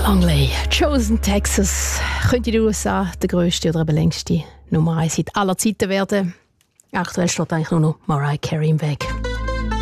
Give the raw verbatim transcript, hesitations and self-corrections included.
Longley, Chosen Texas, könnte in den U S A der grösste oder eben längste Nummer eins Hit aller Zeiten werden. Aktuell steht eigentlich nur noch Mariah Carey im Weg.